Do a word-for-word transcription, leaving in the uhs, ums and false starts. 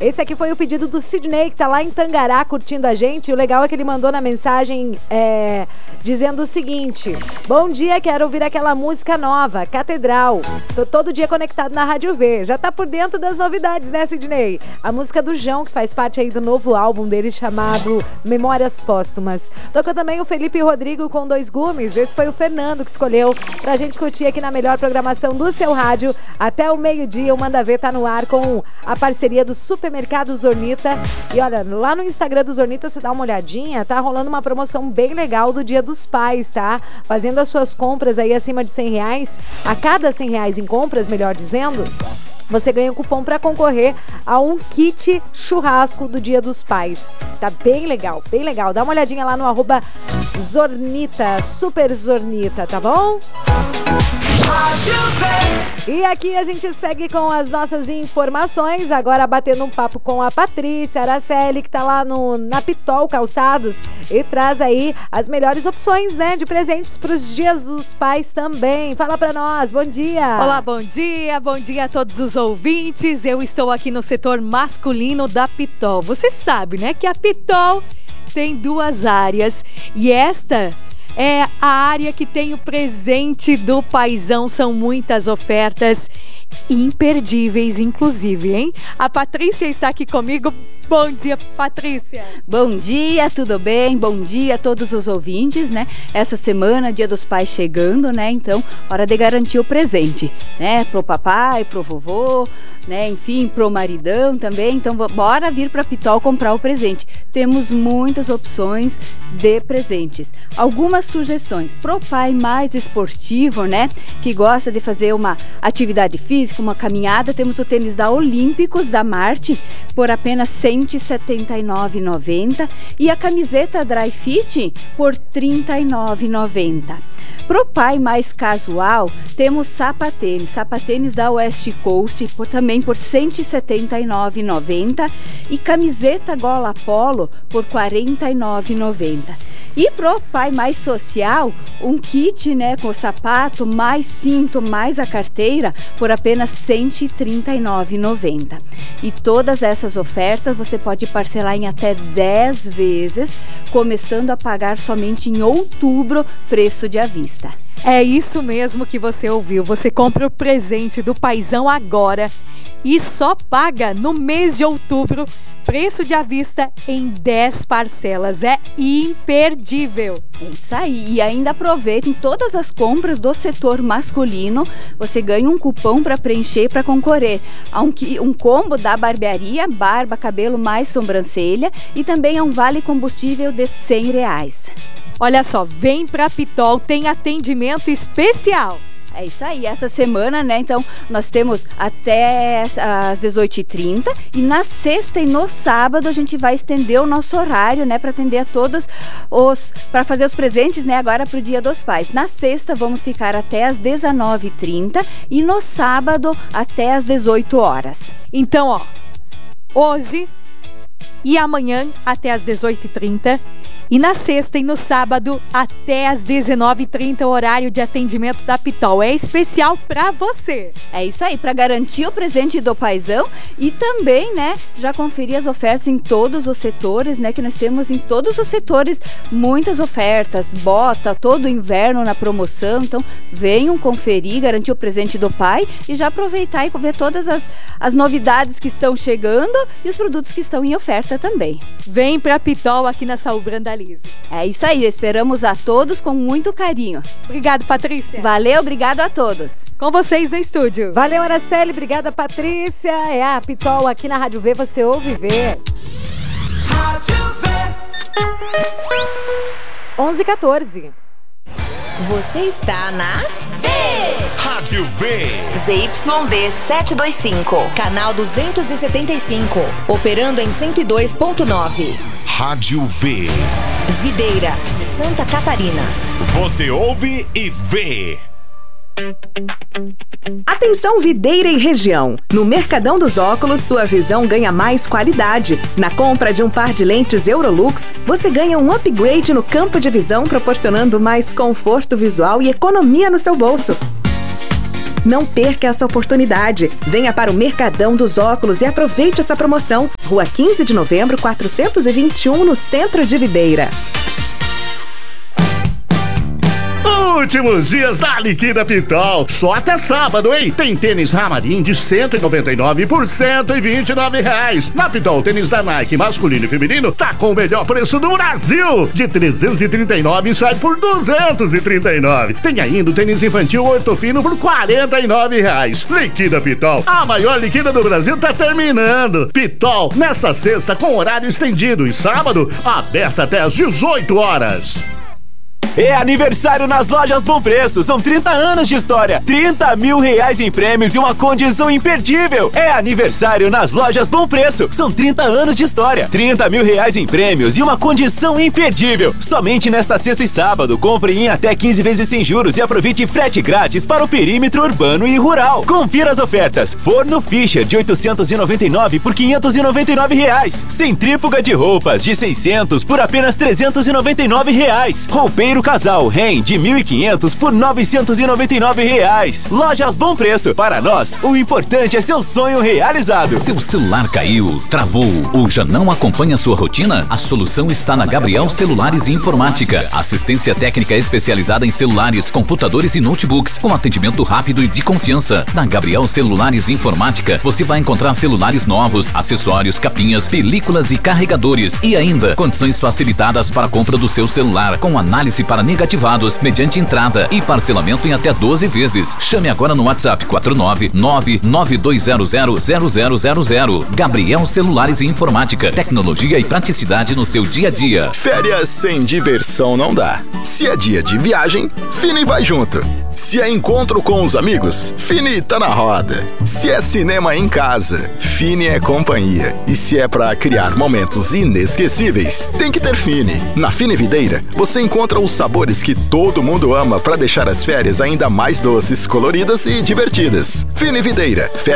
Esse aqui foi o pedido do Sidney, que tá lá em Tangará curtindo a gente. E o legal é que ele mandou na mensagem é, dizendo o seguinte: bom dia, quero ouvir aquela música nova, Catedral. Tô todo dia conectado na Rádio V. Já tá por dentro das novidades, né, Sidney? A música do João, que faz parte aí do novo álbum dele chamado Memórias Póstumas. Tocou também o Felipe Rodrigo com Dois Gumes. Esse foi o Fernando que escolheu pra gente curtir aqui na melhor programação do seu rádio. Até o meio-dia o Manda Ver tá no ar com a parceria do Supermercado Zornita. E olha, lá no Instagram do Zornita, você dá uma olhadinha, tá rolando uma promoção bem legal do Dia dos Pais, tá? Fazendo as suas compras aí acima de cem reais, a cada cem reais em compras, melhor dizendo, você ganha um cupom para concorrer a um kit churrasco do Dia dos Pais. Tá bem legal, bem legal. Dá uma olhadinha lá no arroba Zornita, Super Zornita, tá bom? E aqui a gente segue com as nossas informações, agora batendo um papo com a Patrícia Araceli, que tá lá no, na Pitol Calçados e traz aí as melhores opções, né, de presentes para os Dias dos Pais também. Fala pra nós, bom dia! Olá, bom dia, bom dia a todos os ouvintes. Eu estou aqui no setor masculino da Pitol. Você sabe, né, que a Pitol tem duas áreas e esta é a área que tem o presente do paizão. São muitas ofertas imperdíveis, inclusive, hein? A Patrícia está aqui comigo. Bom dia, Patrícia. Bom dia, tudo bem? Bom dia a todos os ouvintes, né? Essa semana, Dia dos Pais chegando, né? Então, hora de garantir o presente, né? Pro papai, pro vovô, né? Enfim, pro maridão também. Então, bora vir pra Pitol comprar o presente. Temos muitas opções de presentes. Algumas sugestões pro pai mais esportivo, né? Que gosta de fazer uma atividade física, uma caminhada. Temos o tênis da Olímpicos, da Marte, por apenas cento e setenta e nove reais e noventa centavos e a camiseta Dry Fit por trinta e nove reais e noventa centavos. Pro pai mais casual, temos sapatênis, sapatênis da West Coast, por, também por cento e setenta e nove reais e noventa centavos e camiseta Gola Polo por quarenta e nove reais e noventa centavos. E pro pai mais social, um kit, né, com o sapato, mais cinto, mais a carteira, por apenas cento e trinta e nove reais e noventa centavos. E todas essas ofertas você pode parcelar em até dez vezes, começando a pagar somente em outubro, preço de à vista. É isso mesmo que você ouviu. Você compra o presente do paizão agora e só paga no mês de outubro, preço de à vista em dez parcelas. É imperdível. É isso aí. E ainda aproveitem todas as compras do setor masculino. Você ganha um cupom para preencher para concorrer a um, um combo da barbearia, barba, cabelo mais sobrancelha, e também a um vale combustível de cem reais. Olha só, vem pra Pitol, tem atendimento especial. É isso aí, essa semana, né, então nós temos até às dezoito e trinta e na sexta e no sábado a gente vai estender o nosso horário, né, para atender a todos os, para fazer os presentes, né, agora pro Dia dos Pais. Na sexta vamos ficar até às dezenove e trinta e no sábado até às dezoito horas. Então, ó, hoje e amanhã até às dezoito e trinta e na sexta e no sábado até às dezenove e trinta, o horário de atendimento da Pitol. É especial pra você. É isso aí, pra garantir o presente do paizão e também, né, já conferir as ofertas em todos os setores, né, que nós temos em todos os setores muitas ofertas, bota todo o inverno na promoção. Então venham conferir, garantir o presente do pai e já aproveitar e ver todas as, as novidades que estão chegando e os produtos que estão em oferta também. Vem pra Pitol aqui na Saúl Brandalize. É isso aí, esperamos a todos com muito carinho. Obrigado, Patrícia. Valeu, obrigado a todos. Com vocês no estúdio. Valeu, Araceli, obrigada, Patrícia. É a Pitol aqui na Rádio V, você ouve e vê. Rádio V. onze e quatorze. Você está na V. Rádio V. Z Y D setecentos e vinte e cinco, canal duzentos e setenta e cinco, operando em cento e dois ponto nove. Rádio V. Videira, Santa Catarina. Você ouve e vê. Atenção Videira e região. No Mercadão dos Óculos, sua visão ganha mais qualidade. Na compra de um par de lentes Eurolux, você ganha um upgrade no campo de visão, proporcionando mais conforto visual e economia no seu bolso. Não perca essa oportunidade. Venha para o Mercadão dos Óculos e aproveite essa promoção. Rua quinze de novembro, quatrocentos e vinte e um, no centro de Videira. Últimos dias da Liquida Pitol. Só até sábado, hein? Tem tênis Ramarim de cento e noventa e nove por cento e vinte e nove reais. Na Pitol, tênis da Nike masculino e feminino tá com o melhor preço do Brasil. De trezentos e trinta e nove sai por duzentos e trinta e nove. Tem ainda o tênis infantil Ortofino por quarenta e nove reais. Liquida Pitol. A maior liquida do Brasil tá terminando. Pitol, nessa sexta com horário estendido e sábado, aberta até às dezoito horas. É aniversário nas lojas Bom Preço. São trinta anos de história, trinta mil reais em prêmios e uma condição imperdível. É aniversário nas lojas Bom Preço. São trinta anos de história, trinta mil reais em prêmios e uma condição imperdível. Somente nesta sexta e sábado, compre em até quinze vezes sem juros e aproveite frete grátis para o perímetro urbano e rural. Confira as ofertas. Forno Fischer de oitocentos e noventa e nove por quinhentos e noventa e nove reais. Centrífuga de roupas de seiscentos por apenas trezentos e noventa e nove reais. Roupeiro Casal Ren de mil e quinhentos por novecentos e noventa e nove reais. Lojas Bom Preço. Para nós, o importante é seu sonho realizado. Seu celular caiu, travou ou já não acompanha sua rotina? A solução está na Gabriel Celulares e Informática. Assistência técnica especializada em celulares, computadores e notebooks, com atendimento rápido e de confiança. Na Gabriel Celulares e Informática, você vai encontrar celulares novos, acessórios, capinhas, películas e carregadores. E ainda, condições facilitadas para a compra do seu celular, com análise para negativados, mediante entrada e parcelamento em até doze vezes. Chame agora no WhatsApp quatro nove nove nove dois zero zero zero zero zero zero. Gabriel Celulares e Informática. Tecnologia e praticidade no seu dia a dia. Férias sem diversão não dá. Se é dia de viagem, Fini vai junto. Se é encontro com os amigos, Fini tá na roda. Se é cinema em casa, Fini é companhia. E se é pra criar momentos inesquecíveis, tem que ter Fini. Na Fini Videira, você encontra os sabores que todo mundo ama para deixar as férias ainda mais doces, coloridas e divertidas. Fini Videira.